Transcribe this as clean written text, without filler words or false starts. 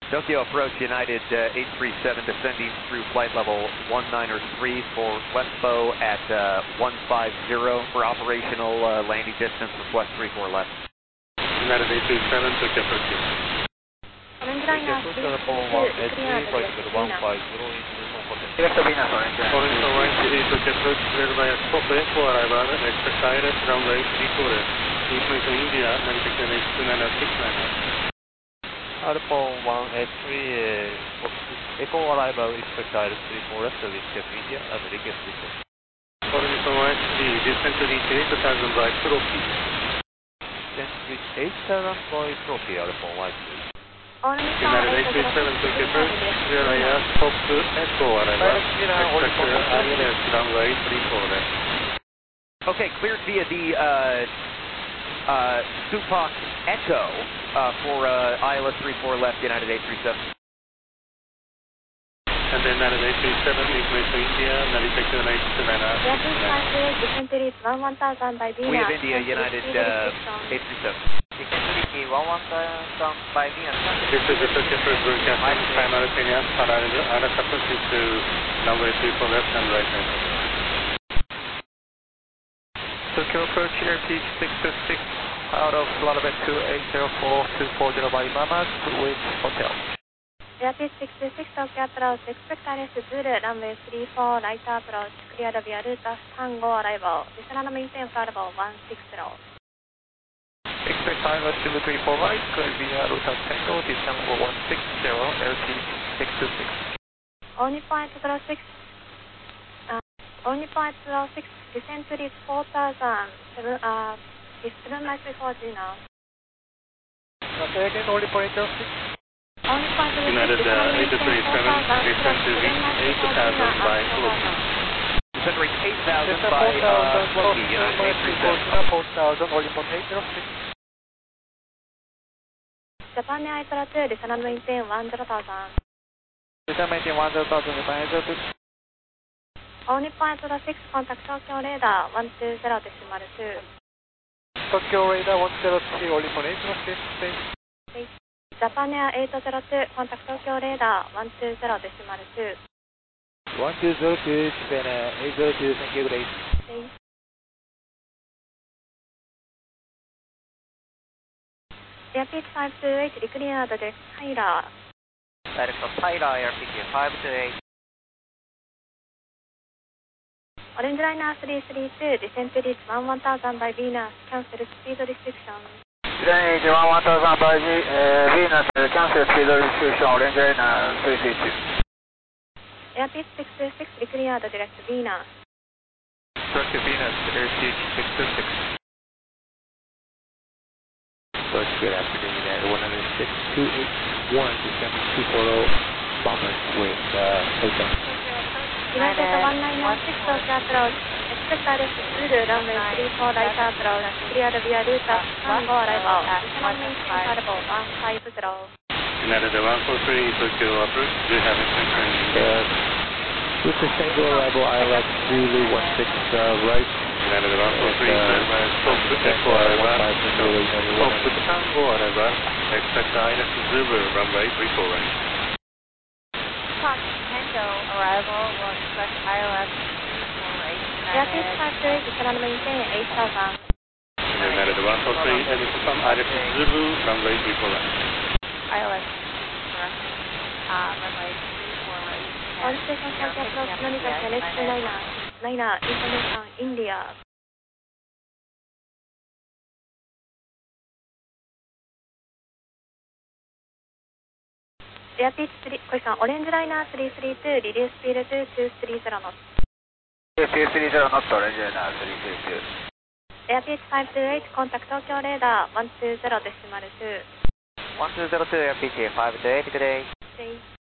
Tokyo approach United 837 descending through flight level 193 for Westbo at 150 for operational landing distance, request 34 left. United 837 Tokyo approach. Orange liner, Tokyo Airport 183, flight level 150 into Luzon Hotel. Direct Venus, Orange liner. Orange Hawaii Tokyo approach cleared by Stop Echo arrival, expect ILS runway 34 left. Information India, Narita QNH 296 Alpha 183, Echo arrival, expect ILS 34 left, request India, and request report. Orange Hawaii descent to reach 8000 by Trophy. Descent reach 8000 by Trophy, Alpha 183. Orange United 837 Tokyo approach, clear by Stop Echo arrival, expect ILS runway 34 left. Okay, cleared via the Supak Echo for ILS 34 left, United 837. And then United 837, information India, Narita QNH 296. Rapid 58, descent to reach 1000 by Venus. We have India, United 837. Descent reach 11000 by Venus. This is the Tokyo approach broadcasting, simultaneous parallel approach to runway 34 left and right hand. Tokyo approach here, Peak 626, out of runway 2804, 240 by Mamas, with hotel. Rapid 626, Tokyo approach, expect ILS Zulu, runway 34, right approach, cleared via route Tango arrival, descend and maintain arrival 160. Expect ILS Zulu 34 right, clear via route Tango, descend 160, LT 626. Only point 06, only point 06, descent to reach 4000, 79340 now. Say again, only point 06. Only point 06, United 837, descent to reach 8000 by Trophy. Descent reach 8000 by Trophy, United 837. 4000, only point 806. Japan Air 2, descend and maintain 10,000. Descend maintain 10,000, Japan Air 2. Only point 06, contact Tokyo radar 120 decimal 2. Tokyo radar 103, only point 806. Japan Air 802, contact Tokyo radar 120 decimal 2. 1202, Japan Air 802, thank you, great. Airpeak 528, declared direct Tyler. Direct from Tyler, Airpeak 528. Orange liner 332, descent to reach 1000 by Venus, cancel speed restriction. Descent 1000 by Venus, cancel speed restriction, Orange liner 332. Airpeak 626, declared direct Venus. Direct Venus, Airpeak 626. Good afternoon, United 106, 281, December 240, Bombers with hotel. United 196, Tokyo approach, expect ILS Zulu, runway 34 right approach, cleared via route Tango arrival, descend and maintain arrival 150. United 143, Tokyo approach, do you have information in India? With the Tango arrival, ILS Zulu 16 right. United 143, stop Echo arrival, stop Tango arrival, expect ILS Zulu, runway 34 right. Tango arrival, will expect ILS 34 Airpeak 528, descend and maintain 8000. United 143, and confirm ILS Zulu, runway 34 right. ILS, correct. Runway 34 right. On station Tokyo approach, Narita QNH 299, information India. Airpeak 3, question, Orange liner 332, release speed to 230 knots. 230 knots, Orange liner 332. Airpeak 528, contact Tokyo radar 120 decimal 2. 1202, Airpeak 528, good day. Okay.